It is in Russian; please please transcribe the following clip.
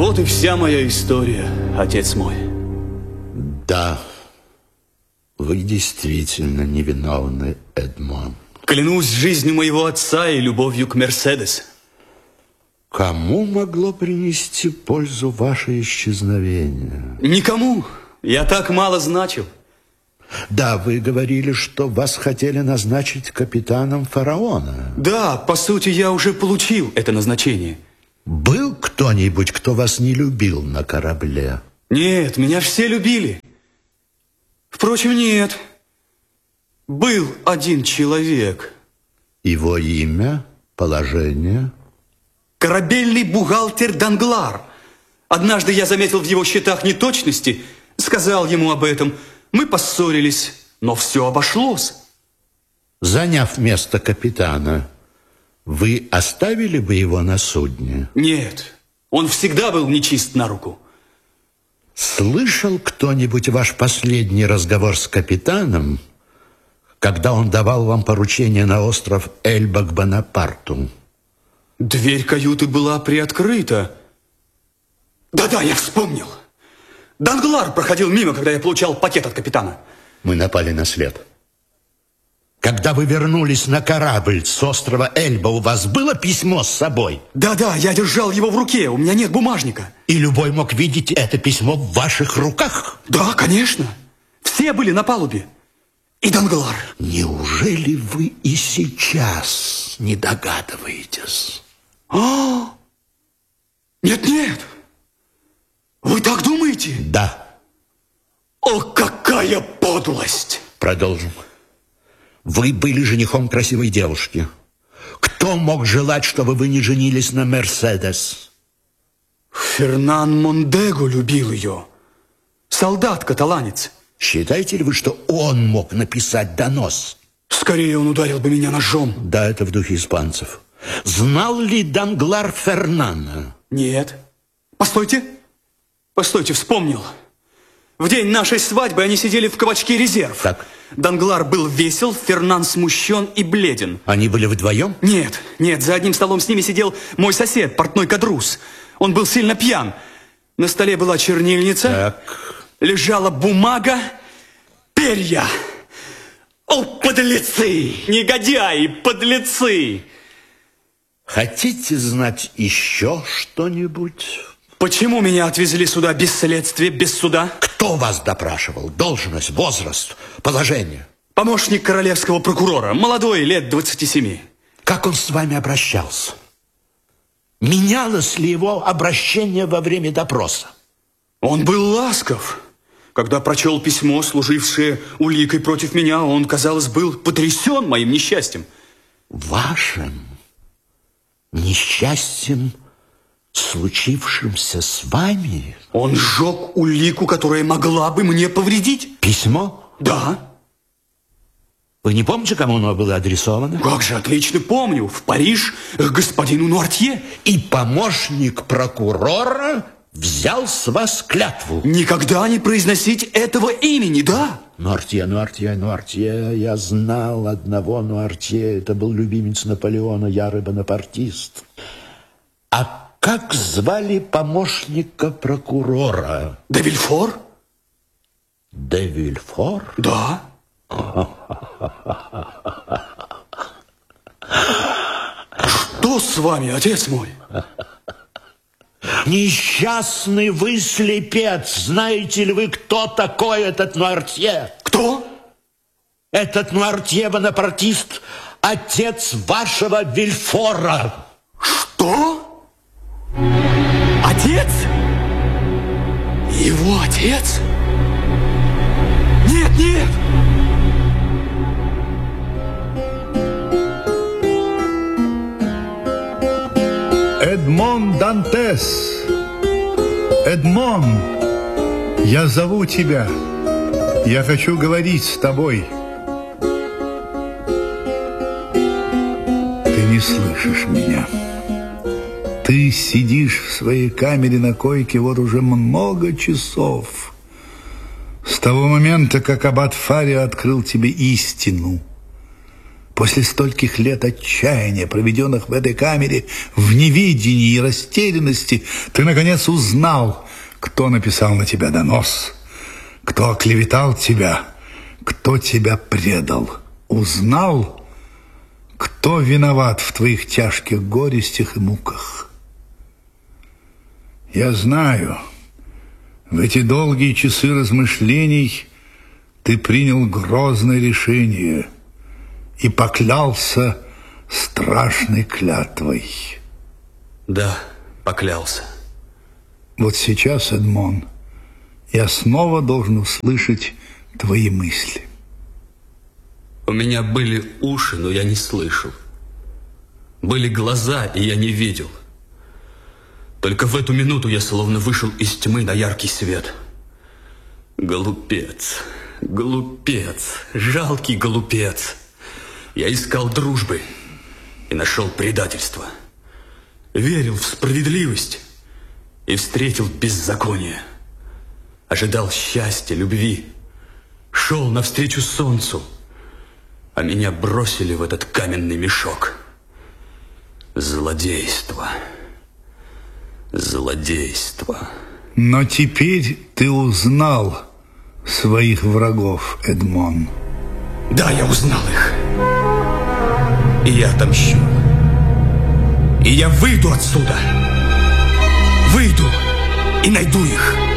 Вот и вся моя история, отец мой. Да, вы действительно невиновны, Эдмон. Клянусь жизнью моего отца и любовью к Мерседес. Кому могло принести пользу ваше исчезновение? Никому. Я так мало значил. Да, вы говорили, что вас хотели назначить капитаном фараона. Да, по сути, я уже получил это назначение. Был кто-нибудь, кто вас не любил на корабле? Нет, меня все любили. Впрочем, нет. Был один человек. Его имя, положение? Корабельный бухгалтер Данглар. Однажды я заметил в его счетах неточности, сказал ему об этом. Мы поссорились, но все обошлось. Заняв место капитана, вы оставили бы его на судне? Нет, он всегда был нечист на руку. Слышал кто-нибудь ваш последний разговор с капитаном, когда он давал вам поручение на остров Эльба к Бонапарту? Дверь каюты была приоткрыта. Да-да, я вспомнил. Данглар проходил мимо, когда я получал пакет от капитана. Мы напали на след. Когда вы вернулись на корабль с острова Эльба, у вас было письмо с собой? Да-да, я держал его в руке, у меня нет бумажника. И любой мог видеть это письмо в ваших руках? Да, конечно. Все были на палубе. И Данглар. Неужели вы и сейчас не догадываетесь? Нет-нет. Вы так думаете? Да. О, какая подлость! Продолжим. Вы были женихом красивой девушки. Кто мог желать, чтобы вы не женились на Мерседес? Фернан Мондего любил ее. Солдат-каталанец. Считаете ли вы, что он мог написать донос? Скорее он ударил бы меня ножом. Да, это в духе испанцев. Знал ли Данглар Фернана? Нет. Постойте. Постойте, вспомнил. В день нашей свадьбы они сидели в кабачке «Резерв». Так. Данглар был весел, Фернан смущен и бледен. Они были вдвоем? Нет, нет, за одним столом с ними сидел мой сосед, портной Кадрус. Он был сильно пьян. На столе была чернильница, Так. лежала бумага, перья. О, подлецы, негодяи, подлецы! Хотите знать еще что-нибудь? Почему меня отвезли сюда без следствия, без суда? Кто вас допрашивал? Должность, возраст, положение? Помощник королевского прокурора, молодой, лет 27. Как он с вами обращался? Менялось ли его обращение во время допроса? Он был ласков. Когда прочел письмо, служившее уликой против меня, он, казалось, был потрясен моим несчастьем. Вашим несчастьем, случившимся с вами? Он сжег улику, которая могла бы мне повредить. Письмо? Да. Вы не помните, кому оно было адресовано? Как же, отлично помню. В Париж к господину Нуартье. И помощник прокурора взял с вас клятву. Никогда не произносить этого имени, да? Нуартье, Нуартье, Нуартье. Я знал одного Нуартье. Это был любимец Наполеона, ярый бонапартист. А как звали помощника прокурора? Де Вильфор? Де Вильфор? Да. Что с вами, отец мой? Несчастный вы слепец. Знаете ли вы, кто такой этот Нуартье? Кто? Этот Нуартье бонапартист, отец вашего Вильфора. Что? Отец? Его отец? Нет, нет! Эдмон Дантес. Эдмон, я зову тебя. Я хочу говорить с тобой. Ты не слышишь меня. Ты сидишь в своей камере на койке вот уже много часов. С того момента, как аббат Фариа открыл тебе истину. После стольких лет отчаяния, проведенных в этой камере, в невидении и растерянности, ты, наконец, узнал, кто написал на тебя донос, кто оклеветал тебя, кто тебя предал. Узнал, кто виноват в твоих тяжких горестях и муках. Я знаю, в эти долгие часы размышлений ты принял грозное решение и поклялся страшной клятвой. Да, поклялся. Вот сейчас, Эдмон, я снова должен услышать твои мысли. У меня были уши, но я не слышал. Были глаза, и я не видел. Только в эту минуту я словно вышел из тьмы на яркий свет. Глупец, глупец, жалкий глупец. Я искал дружбы и нашел предательство. Верил в справедливость и встретил беззаконие. Ожидал счастья, любви. Шел навстречу солнцу, а меня бросили в этот каменный мешок. Злодейство. Злодейство. Но теперь ты узнал своих врагов, Эдмон. Да, я узнал их. И я отомщу. И я выйду отсюда. Выйду и найду их.